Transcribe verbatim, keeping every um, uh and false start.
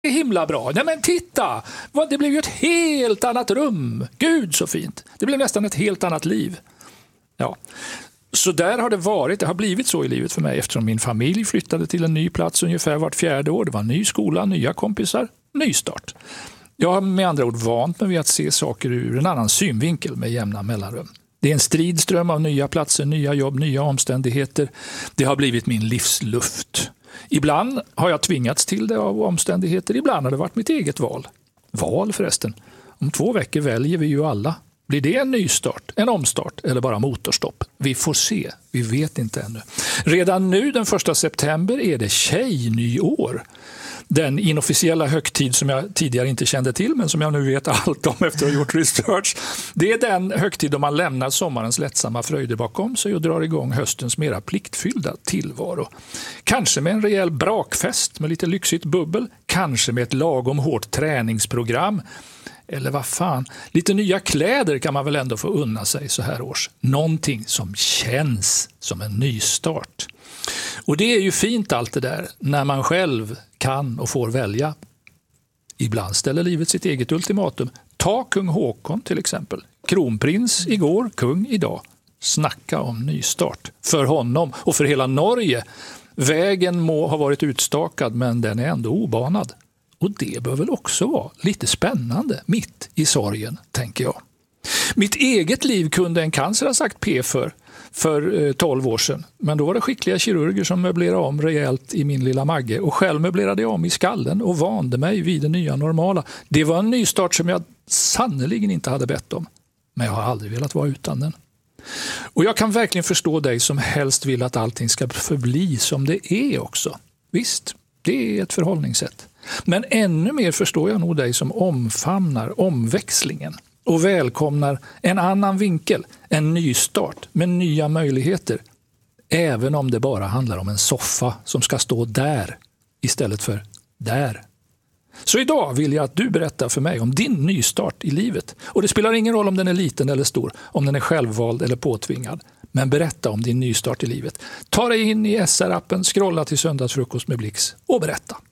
är himla bra. Nej men titta, vad, det blev ju ett helt annat rum. Gud så fint. Det blev nästan ett helt annat liv. Ja. Så där har det varit, det har blivit så i livet för mig eftersom min familj flyttade till en ny plats ungefär vart fjärde år. Det var ny skola, nya kompisar, ny start. Jag har med andra ord vant mig vid att se saker ur en annan synvinkel med jämna mellanrum. Det är en stridström av nya platser, nya jobb, nya omständigheter. Det har blivit min livsluft. Ibland har jag tvingats till det av omständigheter, ibland har det varit mitt eget val. Val förresten. Om två veckor väljer vi ju alla. Blir det en nystart, en omstart eller bara motorstopp? Vi får se, vi vet inte ännu. Redan nu den första september är det tjejnyår. Den inofficiella högtid som jag tidigare inte kände till men som jag nu vet allt om efter att ha gjort research. Det är den högtid då man lämnar sommarens lättsamma fröjder bakom sig och drar igång höstens mera pliktfyllda tillvaro. Kanske med en rejäl brakfest med lite lyxigt bubbel, kanske med ett lagom hårt träningsprogram. Eller vad fan, lite nya kläder kan man väl ändå få unna sig så här års. Någonting som känns som en nystart. Och det är ju fint allt det där när man själv kan och får välja. Ibland ställer livet sitt eget ultimatum. Ta kung Håkon till exempel. Kronprins igår, kung idag. Snacka om nystart. För honom och för hela Norge. Vägen må ha varit utstakad men den är ändå obanad. Och det bör väl också vara lite spännande mitt i sorgen, tänker jag. Mitt eget liv kunde en cancer ha sagt P för, för tolv år sedan. Men då var det skickliga kirurger som möblerade om rejält i min lilla magge. Och själv möblerade jag om i skallen och vande mig vid det nya normala. Det var en nystart som jag sannoliken inte hade bett om. Men jag har aldrig velat vara utan den. Och jag kan verkligen förstå dig som helst vill att allting ska förbli som det är också. Visst, det är ett förhållningssätt. Men ännu mer förstår jag nog dig som omfamnar omväxlingen och välkomnar en annan vinkel, en ny start med nya möjligheter. Även om det bara handlar om en soffa som ska stå där istället för där. Så idag vill jag att du berättar för mig om din nystart i livet. Och det spelar ingen roll om den är liten eller stor, om den är självvald eller påtvingad. Men berätta om din nystart i livet. Ta dig in i S R-appen, scrolla till söndagsfrukost med Blix och berätta.